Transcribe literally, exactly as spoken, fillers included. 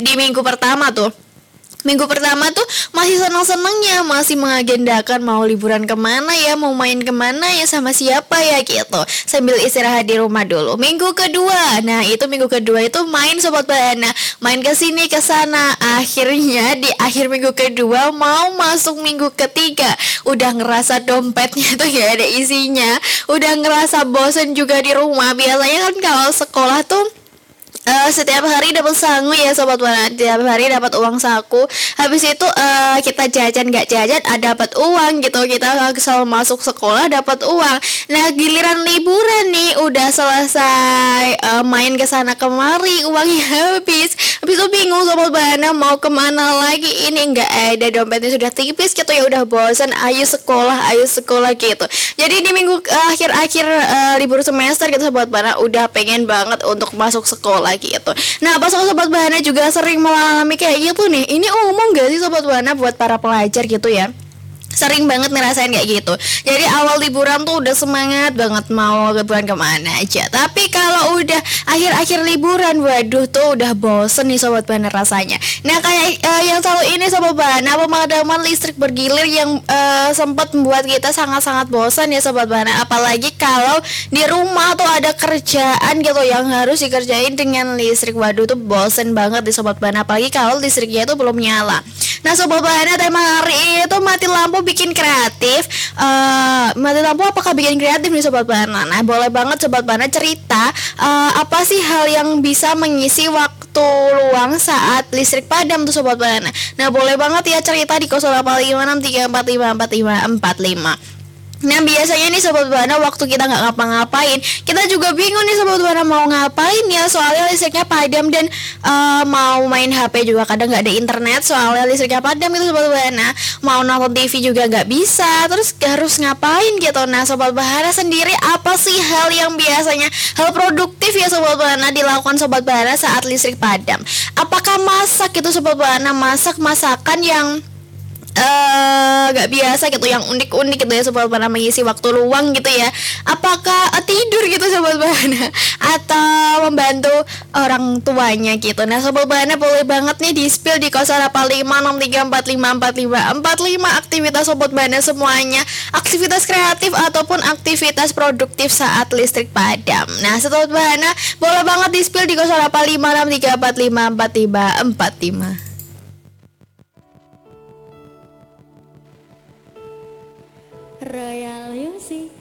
di minggu pertama tuh. Minggu pertama tuh masih seneng-senengnya, masih mengagendakan mau liburan kemana ya, mau main kemana ya, sama siapa ya gitu, sambil istirahat di rumah dulu. Minggu kedua, nah itu minggu kedua itu main Sobat Bahana, main ke sini ke sana. Akhirnya di akhir minggu kedua mau masuk minggu ketiga, udah ngerasa dompetnya tuh gak ada isinya, udah ngerasa bosen juga di rumah. Biasanya kan kalau sekolah tuh Uh, setiap hari dapat sangu ya Sobat Bahana, setiap hari dapat uang saku. Habis itu uh, kita jajan gak jajan ada dapat uang gitu, kita selalu masuk sekolah dapat uang. Nah giliran liburan nih udah selesai uh, main ke sana kemari, uangnya habis. Habis itu bingung Sobat Bahana mau kemana lagi, ini nggak ada, dompetnya sudah tipis gitu ya, udah bosan, ayo sekolah ayo sekolah gitu. Jadi di minggu uh, akhir-akhir uh, libur semester gitu Sobat Bahana udah pengen banget untuk masuk sekolah gitu. Nah, pas Sobat Bahana juga sering mengalami kayak gitu nih. Ini umum gak sih Sobat Bahana buat para pelajar gitu ya? Sering banget ngerasain kayak gitu. Jadi awal liburan tuh udah semangat banget mau liburan kemana aja, tapi kalau udah akhir-akhir liburan, waduh tuh udah bosen nih Sobat Bahana rasanya. Nah kayak uh, yang selalu ini Sobat Bahana, pemadaman listrik bergilir yang uh, sempat membuat kita sangat-sangat bosan ya Sobat Bahana. Apalagi kalau di rumah tuh ada kerjaan gitu yang harus dikerjain dengan listrik, waduh tuh bosen banget di Sobat Bahana. Apalagi kalau listriknya itu belum nyala. Nah Sobat Bahana, tema hari itu mati lampu bikin kreatif. uh, Mati lampu apakah bikin kreatif nih Sobat Bahana? Nah boleh banget Sobat Bahana cerita uh, apa sih hal yang bisa mengisi waktu luang saat listrik padam tuh Sobat Bahana. Nah boleh banget ya cerita di nol delapan lima enam tiga empat lima empat lima empat lima. Nah biasanya nih Sobat Bahana waktu kita nggak ngapa-ngapain, kita juga bingung nih Sobat Bahana mau ngapain ya, soalnya listriknya padam dan uh, mau main H P juga kadang nggak ada internet soalnya listriknya padam itu Sobat Bahana. Mau nonton T V juga nggak bisa, terus harus ngapain gitu. Nah Sobat Bahana sendiri apa sih hal yang biasanya hal produktif ya Sobat Bahana dilakukan Sobat Bahana saat listrik padam? Apakah masak gitu Sobat Bahana, masak masakan yang Uh, gak biasa gitu, yang unik-unik gitu ya Sobat Bahana mengisi waktu luang gitu ya? Apakah uh, tidur gitu Sobat Bahana, atau membantu orang tuanya gitu? Nah Sobat Bahana boleh banget nih di spill di nol delapan lima enam tiga empat lima empat lima empat lima aktivitas Sobat Bahana semuanya, aktivitas kreatif ataupun aktivitas produktif saat listrik padam. Nah Sobat Bahana boleh banget di spill di nol delapan lima enam tiga empat lima empat lima empat lima. Royal Music.